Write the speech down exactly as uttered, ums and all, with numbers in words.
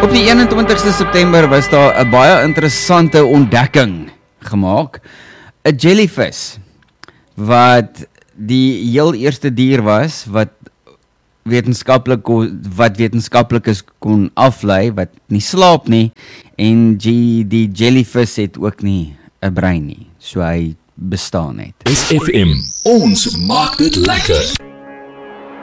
Op die eenentwintigste September was daar 'n baie interessante ontdekking gemaak. 'n Jellyfish wat die heel eerste dier was wat wetenskaplik wat wetenskaplikes kon aflei, wat nie slaap nie, en die, die jellyfish het ook nie 'n brein nie, so hy bestaan net. S F M, ons maak dit lekker.